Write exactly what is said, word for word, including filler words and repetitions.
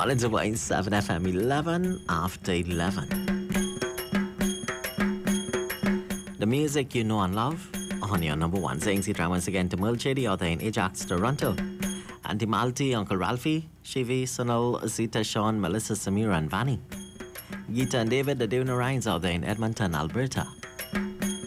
one oh two point seven F M, eleven after eleven. The music you know and love on your number one. Saying si once again to Mulchedi or in Ajax, Toronto. Auntie Malti, Uncle Ralphie, Shivi, Sunil, Zita, Sean, Melissa, Samira, and Vanny. Geeta and David, the Duna Rhines out there in Edmonton, Alberta.